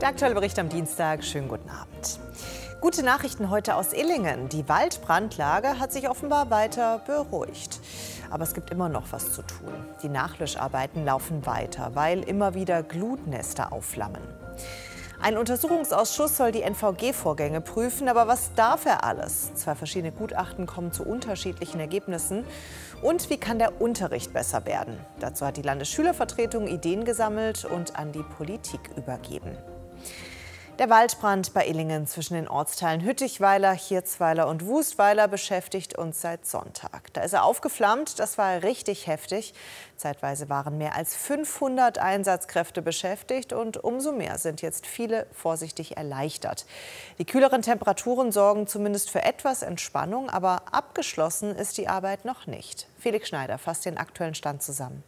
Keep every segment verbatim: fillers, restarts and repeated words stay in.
Der aktuelle Bericht am Dienstag. Schönen guten Abend. Gute Nachrichten heute aus Illingen. Die Waldbrandlage hat sich offenbar weiter beruhigt. Aber es gibt immer noch was zu tun. Die Nachlöscharbeiten laufen weiter, weil immer wieder Glutnester aufflammen. Ein Untersuchungsausschuss soll die N V G-Vorgänge prüfen. Aber was darf er alles? Zwei verschiedene Gutachten kommen zu unterschiedlichen Ergebnissen. Und wie kann der Unterricht besser werden? Dazu hat die Landesschülervertretung Ideen gesammelt und an die Politik übergeben. Der Waldbrand bei Illingen zwischen den Ortsteilen Hüttichweiler, Hirzweiler und Wustweiler beschäftigt uns seit Sonntag. Da ist er aufgeflammt, das war richtig heftig. Zeitweise waren mehr als fünfhundert Einsatzkräfte beschäftigt und umso mehr sind jetzt viele vorsichtig erleichtert. Die kühleren Temperaturen sorgen zumindest für etwas Entspannung, aber abgeschlossen ist die Arbeit noch nicht. Felix Schneider fasst den aktuellen Stand zusammen.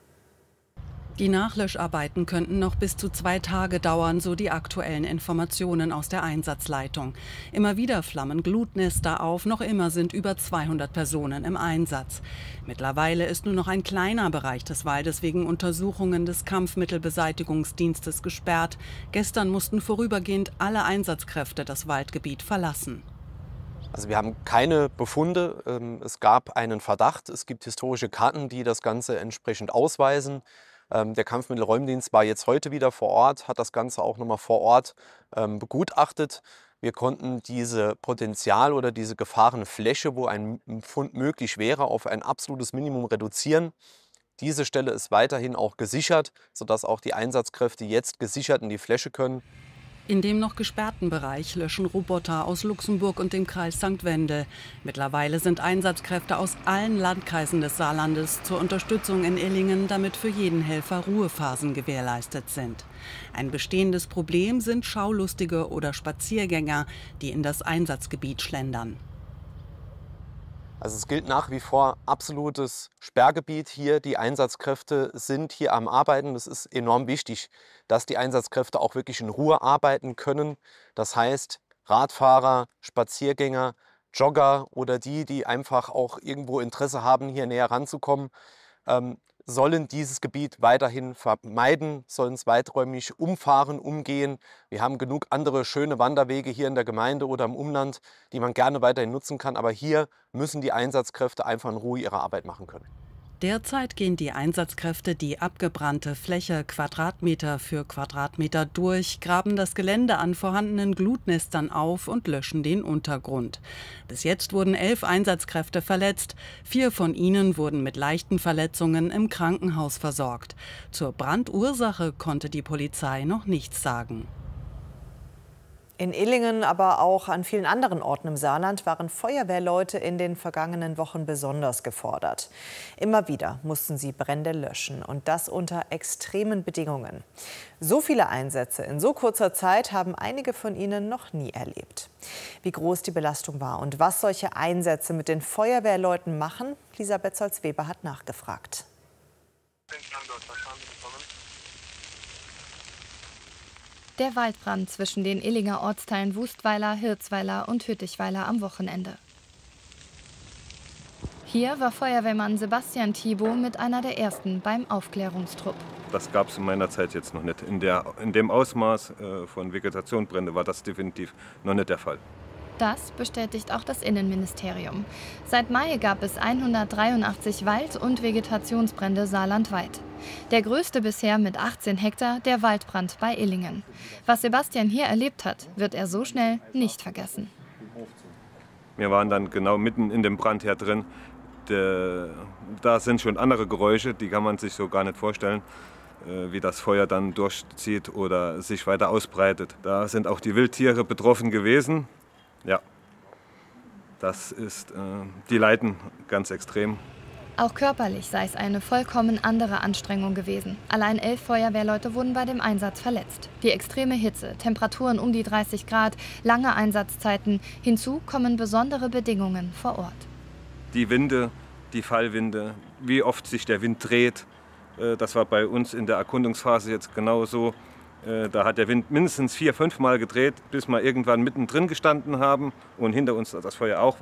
Die Nachlöscharbeiten könnten noch bis zu zwei Tage dauern, so die aktuellen Informationen aus der Einsatzleitung. Immer wieder flammen Glutnester auf, noch immer sind über zweihundert Personen im Einsatz. Mittlerweile ist nur noch ein kleiner Bereich des Waldes wegen Untersuchungen des Kampfmittelbeseitigungsdienstes gesperrt. Gestern mussten vorübergehend alle Einsatzkräfte das Waldgebiet verlassen. Also wir haben keine Befunde. Es gab einen Verdacht. Es gibt historische Karten, die das Ganze entsprechend ausweisen. Der Kampfmittelräumdienst war jetzt heute wieder vor Ort, hat das Ganze auch nochmal vor Ort ähm, begutachtet. Wir konnten diese Potenzial- oder diese Gefahrenfläche, wo ein Fund möglich wäre, auf ein absolutes Minimum reduzieren. Diese Stelle ist weiterhin auch gesichert, sodass auch die Einsatzkräfte jetzt gesichert in die Fläche können. In dem noch gesperrten Bereich löschen Roboter aus Luxemburg und dem Kreis Sankt Wendel. Mittlerweile sind Einsatzkräfte aus allen Landkreisen des Saarlandes zur Unterstützung in Illingen, damit für jeden Helfer Ruhephasen gewährleistet sind. Ein bestehendes Problem sind Schaulustige oder Spaziergänger, die in das Einsatzgebiet schlendern. Also es gilt nach wie vor absolutes Sperrgebiet hier. Die Einsatzkräfte sind hier am Arbeiten. Es ist enorm wichtig, dass die Einsatzkräfte auch wirklich in Ruhe arbeiten können. Das heißt, Radfahrer, Spaziergänger, Jogger oder die, die einfach auch irgendwo Interesse haben, hier näher ranzukommen, ähm, sollen dieses Gebiet weiterhin vermeiden, sollen es weiträumig umfahren, umgehen. Wir haben genug andere schöne Wanderwege hier in der Gemeinde oder im Umland, die man gerne weiterhin nutzen kann. Aber hier müssen die Einsatzkräfte einfach in Ruhe ihre Arbeit machen können. Derzeit gehen die Einsatzkräfte die abgebrannte Fläche Quadratmeter für Quadratmeter durch, graben das Gelände an vorhandenen Glutnestern auf und löschen den Untergrund. Bis jetzt wurden elf Einsatzkräfte verletzt. Vier von ihnen wurden mit leichten Verletzungen im Krankenhaus versorgt. Zur Brandursache konnte die Polizei noch nichts sagen. In Illingen, aber auch an vielen anderen Orten im Saarland waren Feuerwehrleute in den vergangenen Wochen besonders gefordert. Immer wieder mussten sie Brände löschen und das unter extremen Bedingungen. So viele Einsätze in so kurzer Zeit haben einige von ihnen noch nie erlebt. Wie groß die Belastung war und was solche Einsätze mit den Feuerwehrleuten machen, Lisa Betzold-Weber hat nachgefragt. Der Waldbrand zwischen den Illinger Ortsteilen Wustweiler, Hirzweiler und Hüttichweiler am Wochenende. Hier war Feuerwehrmann Sebastian Thibault mit einer der ersten beim Aufklärungstrupp. Das gab es in meiner Zeit jetzt noch nicht. In, der, in dem Ausmaß äh, von Vegetationsbrände war das definitiv noch nicht der Fall. Das bestätigt auch das Innenministerium. Seit Mai gab es hundertdreiundachtzig Wald- und Vegetationsbrände saarlandweit. Der größte bisher mit achtzehn Hektar, der Waldbrand bei Illingen. Was Sebastian hier erlebt hat, wird er so schnell nicht vergessen. Wir waren dann genau mitten in dem Brandherd drin. Der, da sind schon andere Geräusche, die kann man sich so gar nicht vorstellen, äh, wie das Feuer dann durchzieht oder sich weiter ausbreitet. Da sind auch die Wildtiere betroffen gewesen. Ja, das ist, äh, die leiden ganz extrem. Auch körperlich sei es eine vollkommen andere Anstrengung gewesen. Allein elf Feuerwehrleute wurden bei dem Einsatz verletzt. Die extreme Hitze, Temperaturen um die dreißig Grad, lange Einsatzzeiten. Hinzu kommen besondere Bedingungen vor Ort. Die Winde, die Fallwinde, wie oft sich der Wind dreht. Äh, das war bei uns in der Erkundungsphase jetzt genauso. Da hat der Wind mindestens vier, fünf Mal gedreht, bis wir irgendwann mittendrin gestanden haben und hinter uns das Feuer auch war.